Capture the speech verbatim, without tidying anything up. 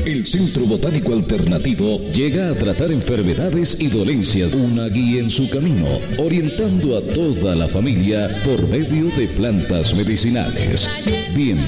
el Centro Botánico Alternativo llega a tratar enfermedades y dolencias. Una guía en su camino, orientando a toda la familia por medio de plantas medicinales. Bienvenido.